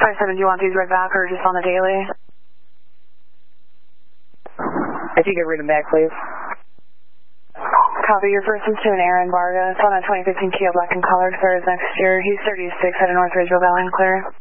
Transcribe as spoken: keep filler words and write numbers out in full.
five seven, do you want these read back or just on the daily? If you could read them back, please. Copy. Your person's to an Aaron Vargas on a twenty fifteen Kia black and colored for his next year. He's thirty-six at a North Ridgeville, Valley and Clear.